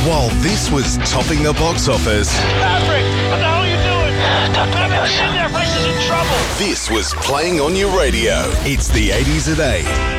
While this was topping the box office, Patrick, what the hell are you doing? Don't Patrick, give us. in there, place is in trouble. this was playing on your radio. It's the 80s at 8.